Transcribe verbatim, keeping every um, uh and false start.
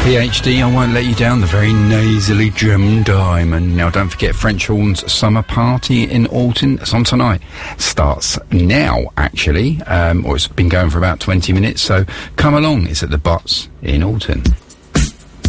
P H D, I Won't Let You Down, the very nasally Jim Diamond. Now, don't forget French Horn's Summer Party in Alton. It's on tonight. Starts now, actually, um, or it's been going for about twenty minutes, so come along. It's at the Butts in Alton.